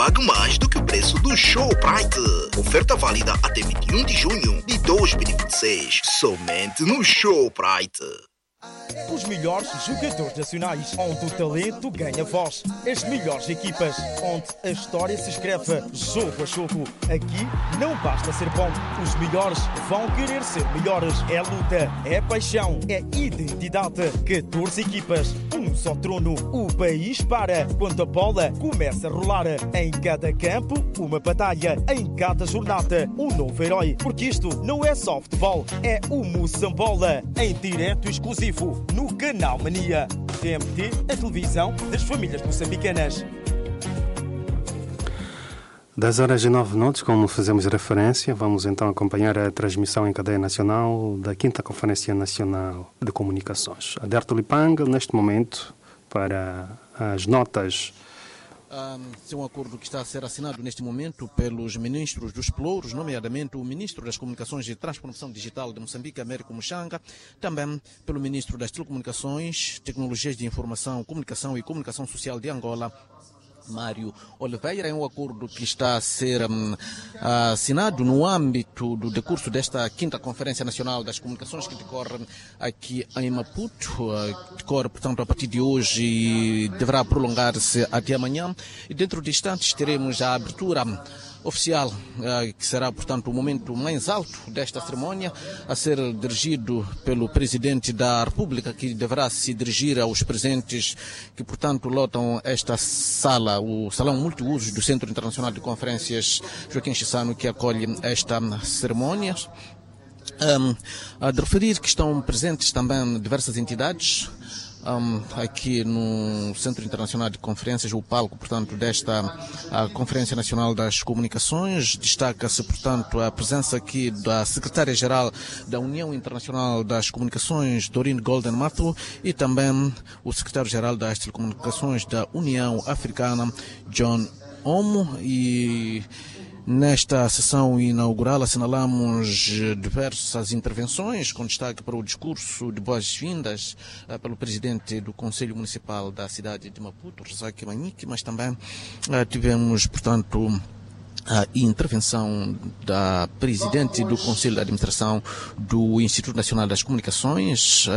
pague mais do que o preço do Showprite. Oferta válida até 21 de junho de 2026. Somente no Showprite. Os melhores jogadores nacionais, onde o talento ganha voz. As melhores equipas, onde a história se escreve jogo a jogo. Aqui não basta ser bom, os melhores vão querer ser melhores. É luta, é paixão, é identidade. 14 equipas, um só trono. O país para quando a bola começa a rolar. Em cada campo, uma batalha. Em cada jornada, um novo herói. Porque isto não é só futebol, é o Moçambola. Em direto exclusivo no Canal Mania. TMT, a televisão das famílias moçambicanas. 10h09, como fazemos referência, vamos então acompanhar a transmissão em cadeia nacional da 5ª Conferência Nacional de Comunicações. Aderto Lipanga, neste momento, para as notas. É um acordo que está a ser assinado neste momento pelos ministros dos Pelouros, nomeadamente o ministro das Comunicações e Transformação Digital de Moçambique, Américo Muxanga, também pelo ministro das Telecomunicações, Tecnologias de Informação, Comunicação e Comunicação Social de Angola, Mário Oliveira. É um acordo que está a ser assinado no âmbito do decurso desta 5ª Conferência Nacional das Comunicações, que decorre aqui em Maputo, decorre, portanto, a partir de hoje e deverá prolongar-se até amanhã. E dentro de instantes teremos a abertura oficial, que será, portanto, o momento mais alto desta cerimónia, a ser dirigido pelo Presidente da República, que deverá se dirigir aos presentes que, portanto, lotam esta sala, o Salão Multiusos do Centro Internacional de Conferências Joaquim Chissano, que acolhe esta cerimónia. A de referir que estão presentes também diversas entidades, aqui no Centro Internacional de Conferências, o palco, portanto, desta Conferência Nacional das Comunicações. Destaca-se, portanto, a presença aqui da Secretária-Geral da União Internacional das Comunicações, Doreen Golden Matthew, e também o Secretário-Geral das Telecomunicações da União Africana, John Omo. E nesta sessão inaugural assinalamos diversas intervenções, com destaque para o discurso de boas-vindas pelo presidente do Conselho Municipal da cidade de Maputo, Rezaki Manique, mas também tivemos, portanto, a intervenção da presidente do Conselho de Administração do Instituto Nacional das Comunicações,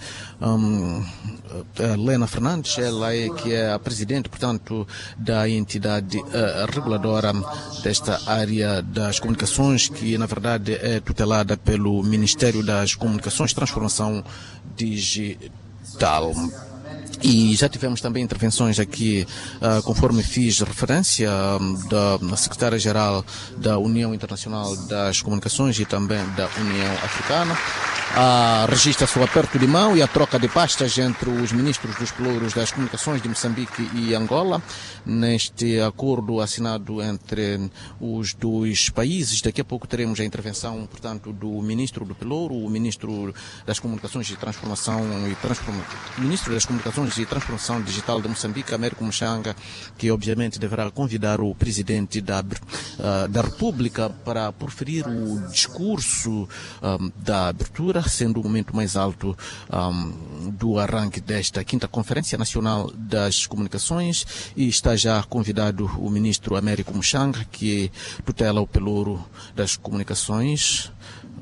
Lena Fernandes. Ela que é a presidente, portanto, da entidade reguladora desta área das comunicações, que na verdade é tutelada pelo Ministério das Comunicações e Transformação Digital. E já tivemos também intervenções aqui, conforme fiz referência, da Secretária-Geral da União Internacional das Comunicações e também da União Africana. Registra-se o aperto de mão e a troca de pastas entre os ministros dos Pelouros das Comunicações de Moçambique e Angola, neste acordo assinado entre os dois países. Daqui a pouco teremos a intervenção, portanto, do ministro do Pelouro, o ministro das Comunicações e Transformação ministro das Comunicações e Transformação Digital de Moçambique, Américo Muxanga, que obviamente deverá convidar o presidente da República para proferir o discurso da abertura, sendo o momento mais alto do arranque desta 5ª Conferência Nacional das Comunicações. E está já convidado o ministro Américo Muxanga, que tutela o Pelouro das Comunicações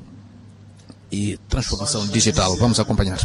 e Transformação Digital. Vamos acompanhar.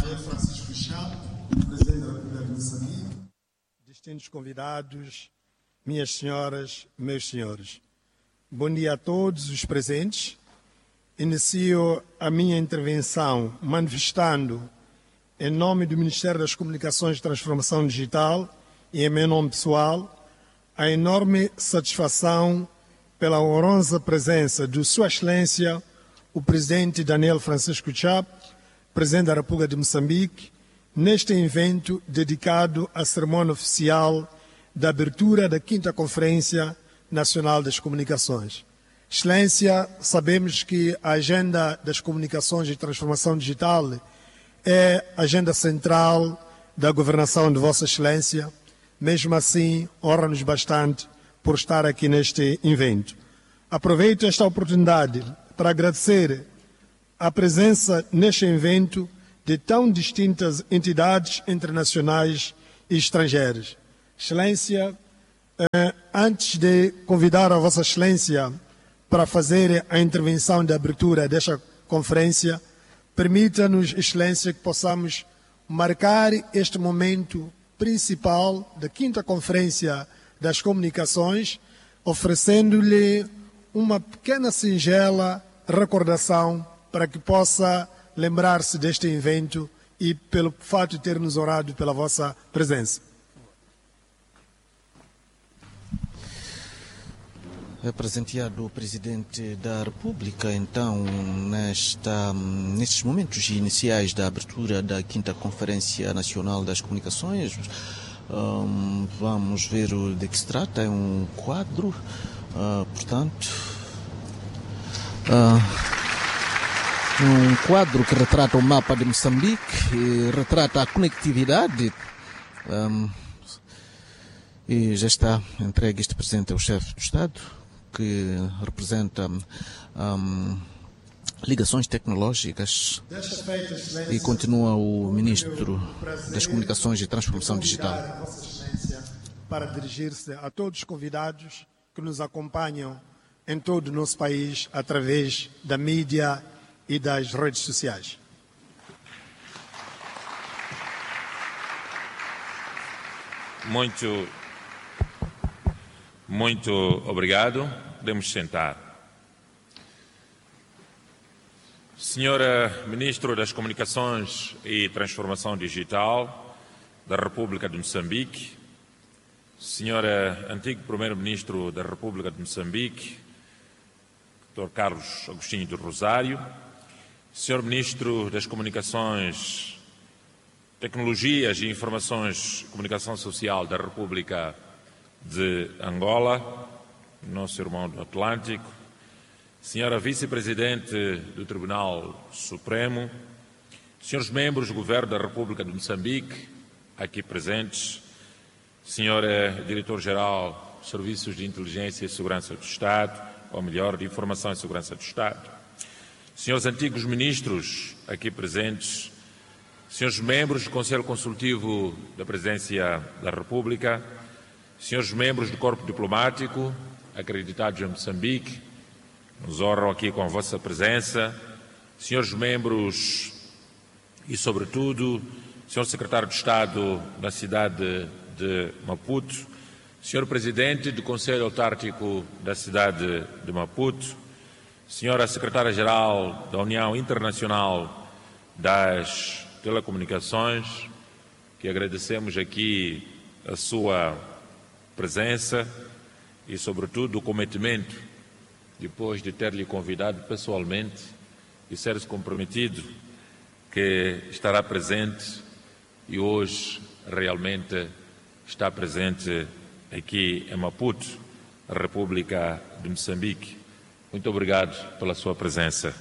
Distintos convidados, minhas senhoras, meus senhores, bom dia a todos os presentes. Inicio a minha intervenção manifestando, em nome do Ministério das Comunicações e Transformação Digital e em meu nome pessoal, a enorme satisfação pela honrosa presença de Sua Excelência, o Presidente Daniel Francisco Chapo, Presidente da República de Moçambique, neste evento dedicado à cerimônia oficial da abertura da 5ª Conferência Nacional das Comunicações. Excelência, sabemos que a agenda das comunicações e transformação digital é a agenda central da governação de Vossa Excelência. Mesmo assim, honra-nos bastante por estar aqui neste evento. Aproveito esta oportunidade para agradecer a presença neste evento de tão distintas entidades internacionais e estrangeiras. Excelência, Antes de convidar a Vossa Excelência para fazer a intervenção de abertura desta conferência, permita-nos, Excelência, que possamos marcar este momento principal da 5ª Conferência das Comunicações, oferecendo-lhe uma pequena singela recordação para que possa lembrar-se deste evento e pelo fato de ter nos orado pela vossa presença. É presenteado o Presidente da República, então, nestes momentos iniciais da abertura da 5ª Conferência Nacional das Comunicações. Vamos ver de que se trata. É um quadro, portanto, um quadro que retrata o mapa de Moçambique, e retrata a conectividade. E já está entregue este presente ao chefe do Estado, que representa ligações tecnológicas, e continua o Ministro das Comunicações e Transformação Digital. Para dirigir-se a todos os convidados que nos acompanham em todo o nosso país através da mídia e das redes sociais. Muito obrigado. Podemos sentar. Senhora Ministro das Comunicações e Transformação Digital da República de Moçambique, Senhora Antigo Primeiro-Ministro da República de Moçambique, Dr. Carlos Agostinho do Rosário, Senhor Ministro das Comunicações, Tecnologias e Informações, Comunicação Social da República de Angola, nosso irmão do Atlântico, Senhora Vice-Presidente do Tribunal Supremo, Senhores Membros do Governo da República de Moçambique, aqui presentes, Senhora Diretor-Geral dos Serviços de Inteligência e Segurança do Estado, ou melhor, de Informação e Segurança do Estado, Senhores Antigos Ministros, aqui presentes, Senhores Membros do Conselho Consultivo da Presidência da República, Senhores Membros do Corpo Diplomático, acreditados em Moçambique, nos honram aqui com a vossa presença, Senhores Membros e, sobretudo, Senhor Secretário de Estado da cidade de Maputo, Senhor Presidente do Conselho Autárquico da cidade de Maputo, Senhora Secretária-Geral da União Internacional das Telecomunicações, que agradecemos aqui a sua presença e, sobretudo, o cometimento, depois de ter-lhe convidado pessoalmente e ser-se comprometido que estará presente e hoje realmente está presente aqui em Maputo, a República de Moçambique. Muito obrigado pela sua presença.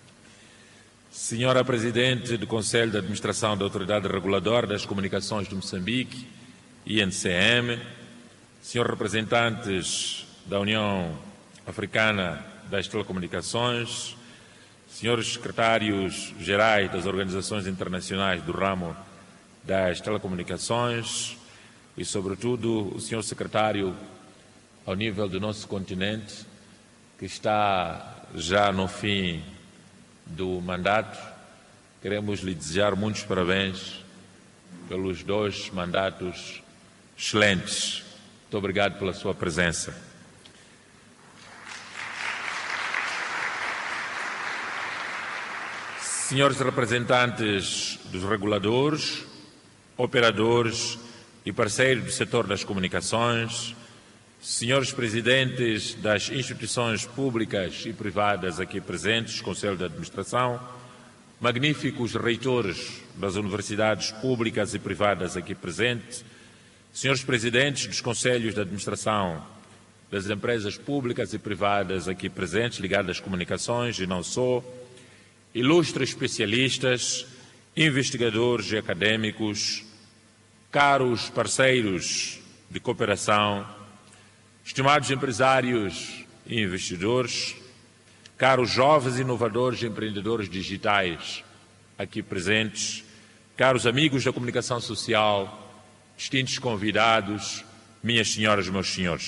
Senhora Presidente do Conselho de Administração da Autoridade Reguladora das Comunicações de Moçambique, INCM, senhores representantes da União Africana das Telecomunicações, senhores secretários-gerais das organizações internacionais do ramo das telecomunicações e, sobretudo, o senhor secretário ao nível do nosso continente, que está já no fim do mandato. Queremos lhe desejar muitos parabéns pelos 2 mandatos excelentes. Muito obrigado pela sua presença. Senhores representantes dos reguladores, operadores e parceiros do setor das comunicações, senhores presidentes das instituições públicas e privadas aqui presentes, Conselho de Administração, magníficos reitores das universidades públicas e privadas aqui presentes, senhores presidentes dos Conselhos de Administração das empresas públicas e privadas aqui presentes, ligadas às comunicações e não só, ilustres especialistas, investigadores e académicos, caros parceiros de cooperação, estimados empresários e investidores, caros jovens inovadores e empreendedores digitais aqui presentes, caros amigos da comunicação social, distintos convidados, minhas senhoras e meus senhores,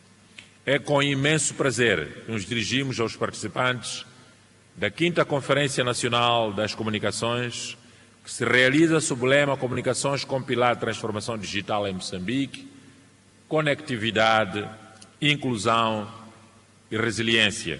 é com imenso prazer que nos dirigimos aos participantes da 5ª Conferência Nacional das Comunicações, que se realiza sob o lema Comunicações com Pilar de Transformação Digital em Moçambique, Conectividade, Inclusão e Resiliência.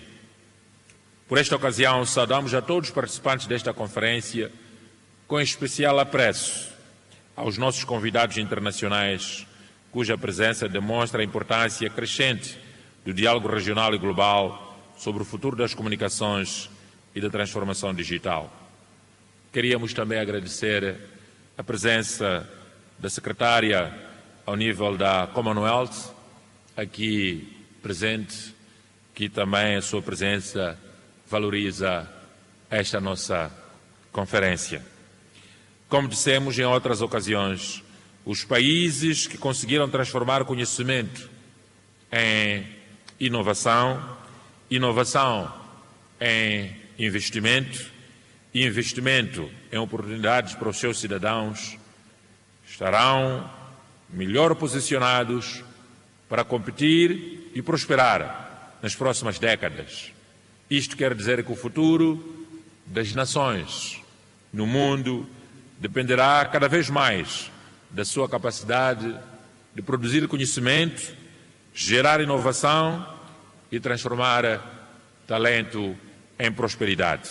Por esta ocasião, saudamos a todos os participantes desta conferência, com especial apreço aos nossos convidados internacionais, cuja presença demonstra a importância crescente do diálogo regional e global sobre o futuro das comunicações e da transformação digital. Queríamos também agradecer a presença da secretária ao nível da Commonwealth, aqui presente, que também a sua presença valoriza esta nossa conferência. Como dissemos em outras ocasiões, os países que conseguiram transformar conhecimento em inovação, inovação em investimento e investimento em oportunidades para os seus cidadãos, estarão melhor posicionados para competir e prosperar nas próximas décadas. Isto quer dizer que o futuro das nações no mundo dependerá cada vez mais da sua capacidade de produzir conhecimento, gerar inovação e transformar talento em prosperidade.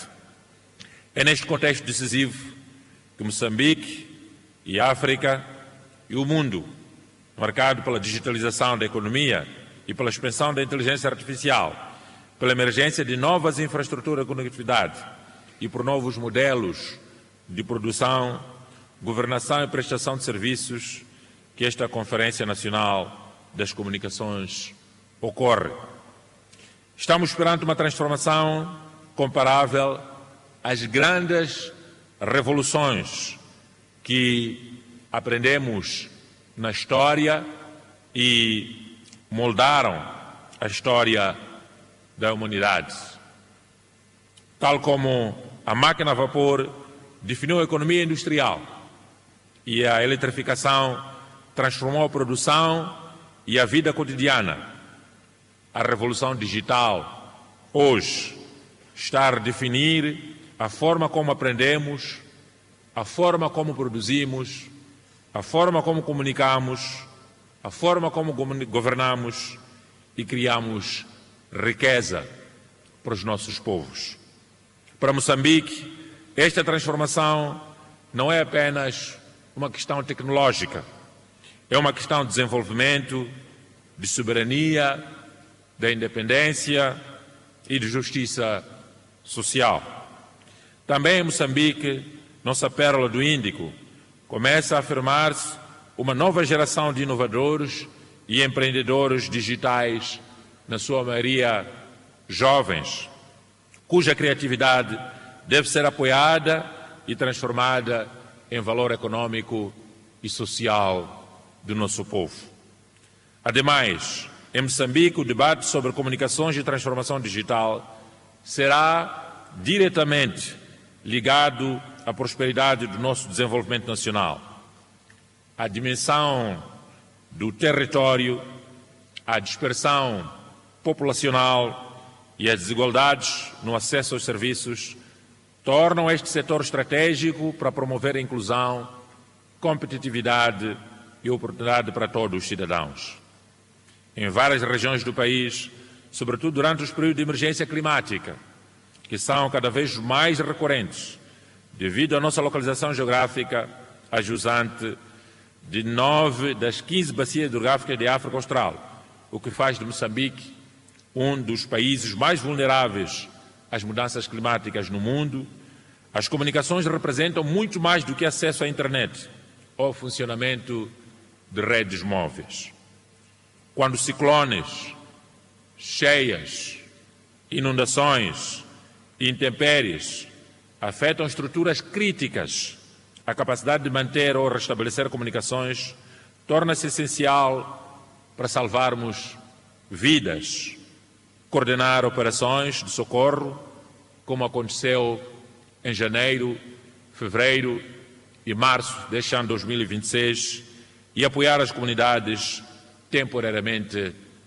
É neste contexto decisivo que Moçambique e África e o mundo, marcado pela digitalização da economia e pela expansão da inteligência artificial, pela emergência de novas infraestruturas de conectividade e por novos modelos de produção, governação e prestação de serviços, que esta Conferência Nacional das Comunicações ocorre. Estamos perante uma transformação comparável às grandes revoluções que aprendemos na história e moldaram a história da humanidade. Tal como a máquina a vapor definiu a economia industrial e a eletrificação transformou a produção e a vida cotidiana, a revolução digital hoje está a definir a forma como aprendemos, a forma como produzimos, a forma como comunicamos, a forma como governamos e criamos riqueza para os nossos povos. Para Moçambique, esta transformação não é apenas uma questão tecnológica, é uma questão de desenvolvimento, de soberania, da independência e de justiça social. Também em Moçambique, nossa pérola do Índico, começa a afirmar-se uma nova geração de inovadores e empreendedores digitais, na sua maioria jovens, cuja criatividade deve ser apoiada e transformada em valor econômico e social do nosso povo. Ademais, em Moçambique, o debate sobre comunicações e transformação digital será diretamente ligado à prosperidade do nosso desenvolvimento nacional. A dimensão do território, a dispersão populacional e as desigualdades no acesso aos serviços tornam este setor estratégico para promover a inclusão, competitividade e oportunidade para todos os cidadãos. Em várias regiões do país, sobretudo durante os períodos de emergência climática, que são cada vez mais recorrentes, devido à nossa localização geográfica ajusante de 9 das 15 bacias hidrográficas de África Austral, o que faz de Moçambique um dos países mais vulneráveis às mudanças climáticas no mundo. As comunicações representam muito mais do que acesso à internet ou funcionamento de redes móveis. Quando ciclones, cheias, inundações e intempéries afetam estruturas críticas, a capacidade de manter ou restabelecer comunicações torna-se essencial para salvarmos vidas, coordenar operações de socorro, como aconteceu em janeiro, fevereiro e março deste ano 2026, e apoiar as comunidades temporariamente